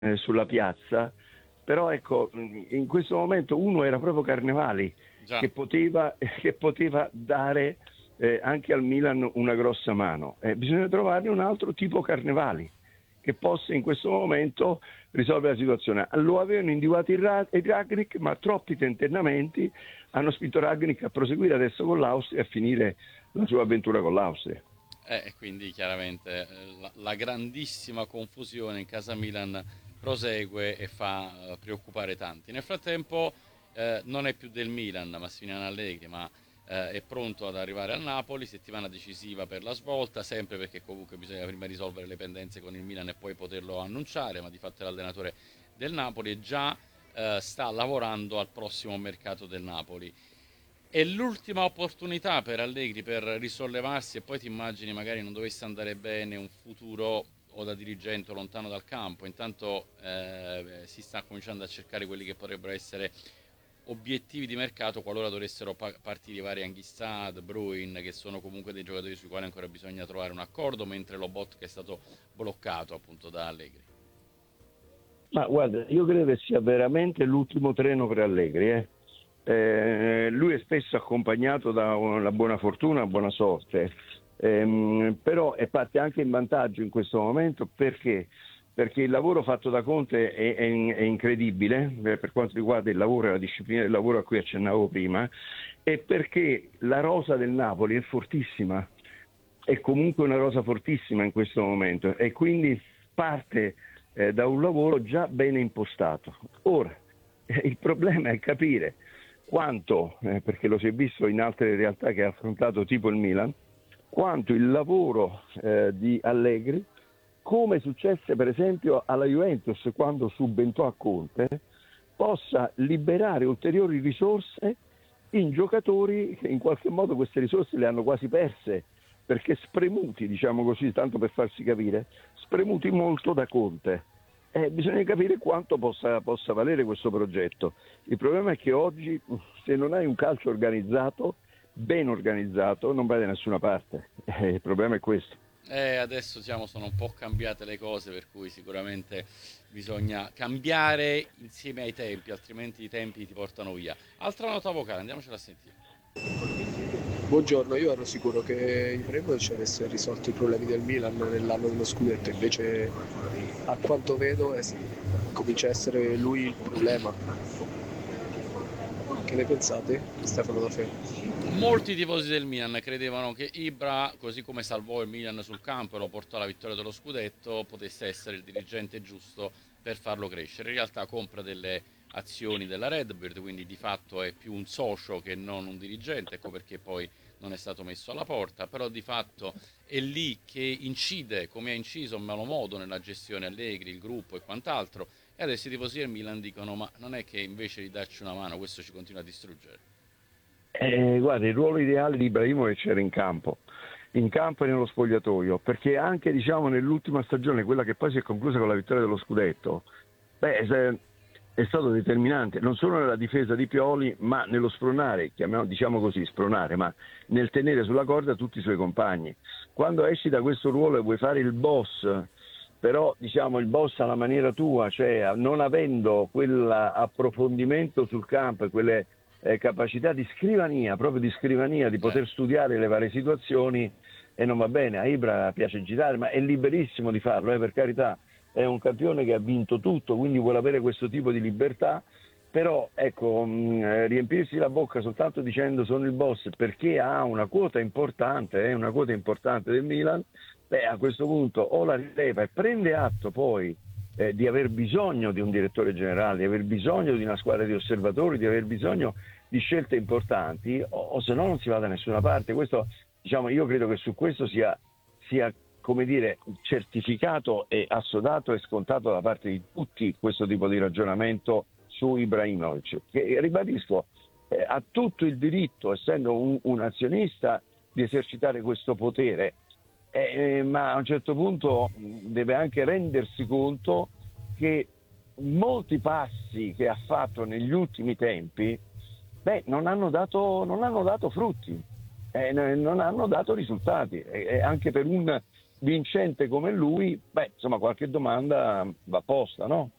sulla piazza, però ecco, in questo momento uno era proprio Carnevali Già. che poteva dare anche al Milan una grossa mano. Bisogna trovarne un altro tipo Carnevali che possa in questo momento risolvere la situazione. Lo avevano individuato il Ragnik, ma troppi tentennamenti hanno spinto Ragnik a proseguire adesso con l'Austria e a finire la sua avventura con l'Austria. E quindi chiaramente la grandissima confusione in casa Milan prosegue e fa preoccupare tanti. Nel frattempo non è più del Milan Massimiliano Allegri, ma è pronto ad arrivare al Napoli, settimana decisiva per la svolta, sempre perché comunque bisogna prima risolvere le pendenze con il Milan e poi poterlo annunciare, ma di fatto è l'allenatore del Napoli e già sta lavorando al prossimo mercato del Napoli. È l'ultima opportunità per Allegri per risollevarsi e poi ti immagini magari non dovesse andare bene un futuro o da dirigente o lontano dal campo. Intanto si sta cominciando a cercare quelli che potrebbero essere obiettivi di mercato qualora dovessero partire i vari Anghissà, De Bruyne, che sono comunque dei giocatori sui quali ancora bisogna trovare un accordo, mentre Lobot che è stato bloccato appunto da Allegri. Ma guarda, io credo che sia veramente l'ultimo treno per Allegri. Lui è spesso accompagnato da una buona fortuna, una buona sorte, però è parte anche in vantaggio in questo momento perché il lavoro fatto da Conte è incredibile per quanto riguarda il lavoro e la disciplina del lavoro a cui accennavo prima, e perché la rosa del Napoli è fortissima, è comunque una rosa fortissima in questo momento e quindi parte da un lavoro già bene impostato. Ora, il problema è capire quanto, perché lo si è visto in altre realtà che ha affrontato tipo il Milan, quanto il lavoro di Allegri, come successe per esempio alla Juventus quando subentrò a Conte, possa liberare ulteriori risorse in giocatori che in qualche modo queste risorse le hanno quasi perse, perché spremuti, diciamo così, tanto per farsi capire, spremuti molto da Conte. Bisogna capire quanto possa valere questo progetto. Il problema è che oggi, se non hai un calcio organizzato, ben organizzato, non vai da nessuna parte. Il problema è questo. Adesso diciamo sono un po' cambiate le cose, per cui sicuramente bisogna cambiare insieme ai tempi, altrimenti i tempi ti portano via. Altra nota vocale, andiamocela a sentire. Buongiorno, io ero sicuro che Ibrahimovic avesse risolto i problemi del Milan nell'anno dello scudetto, invece a quanto vedo comincia a essere lui il problema. Che ne pensate? Stefano da Fe. Molti tifosi del Milan credevano che Ibra, così come salvò il Milan sul campo e lo portò alla vittoria dello scudetto, potesse essere il dirigente giusto per farlo crescere. In realtà compra delle azioni della Redbird, quindi di fatto è più un socio che non un dirigente, ecco perché poi non è stato messo alla porta, però di fatto è lì che incide, come ha inciso a malo modo nella gestione Allegri, il gruppo e quant'altro, e adesso i tifosi del Milan dicono ma non è che invece di darci una mano questo ci continua a distruggere. Guarda, il ruolo ideale di Ibrahimovic era in campo e nello spogliatoio, perché anche diciamo, nell'ultima stagione, quella che poi si è conclusa con la vittoria dello scudetto, è stato determinante, non solo nella difesa di Pioli, ma nello spronare, diciamo così, spronare, ma nel tenere sulla corda tutti i suoi compagni. Quando esci da questo ruolo e vuoi fare il boss, però diciamo il boss alla maniera tua, cioè non avendo quell'approfondimento sul campo e quelle capacità di scrivania, proprio di scrivania, di poter studiare le varie situazioni, e non va bene. A Ibra piace girare, ma è liberissimo di farlo, per carità, è un campione che ha vinto tutto, quindi vuole avere questo tipo di libertà, però ecco, riempirsi la bocca soltanto dicendo sono il boss perché ha una quota importante del Milan, a questo punto o la rileva e prende atto poi di aver bisogno di un direttore generale, di aver bisogno di una squadra di osservatori, di aver bisogno di scelte importanti, o se no non si va da nessuna parte. Questo, diciamo, io credo che su questo sia come dire, certificato e assodato e scontato da parte di tutti questo tipo di ragionamento su Ibrahimovic, che ribadisco, ha tutto il diritto, essendo un azionista, di esercitare questo potere, ma a un certo punto deve anche rendersi conto che molti passi che ha fatto negli ultimi tempi non hanno dato frutti, non hanno dato risultati, anche per un vincente come lui, beh, insomma, qualche domanda va posta, no?